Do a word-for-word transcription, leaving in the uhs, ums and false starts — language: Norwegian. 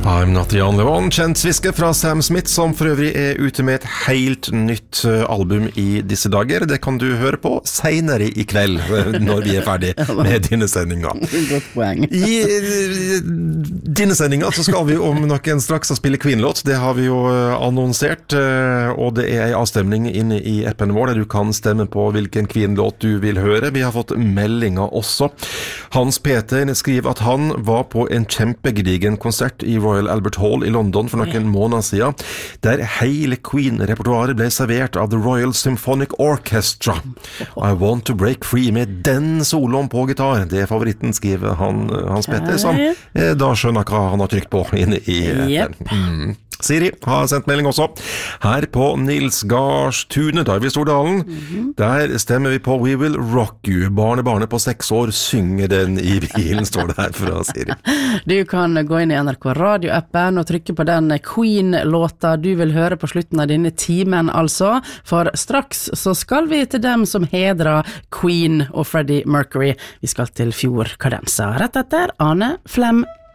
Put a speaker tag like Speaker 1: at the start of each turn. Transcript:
Speaker 1: I'm not the only one. Kjent sviske fra Sam Smith, som for øvrig er ute med et helt nytt album i disse dager. Det kan du høre på senere i kveld, når vi er ferdig med dine sendinger.
Speaker 2: Godt poeng.
Speaker 1: I dine sendinger så skal vi om noen straks spille Queen-låt. Det har vi jo annonsert, og det er en avstemning inne i appen vår, der du kan stemme på hvilken Queen-låt du vil høre. Vi har fått meldinger også. Hans Peter skriver at han var på en kjempegedigen konsert i Royal Albert Hall i London for noen måneder siden, der hele Queen-repertoaret ble servert av The Royal Symphonic Orchestra. I want to break free med den soloen på gitar. Det er favoritten, skriver han, Hans Petter, som eh, da skjønner hva han har trykt på inne i
Speaker 2: yep.
Speaker 1: mm. Siri har sendt melding også. Her på Nils Garstunet, da er vi i Stordalen. Mm-hmm. Der stemmer vi på We Will Rock You. Barnebarnet på seks år synger den i bilen, står det her fra Siri.
Speaker 2: Du kan gå inn i N R K Radio-appen og trykke på den Queen-låta du vil høre på slutten av denne timen, altså. For straks så skal vi til dem som hedrer Queen og Freddie Mercury. Vi skal til Fjord Cadenza, rett etter Ane Flem.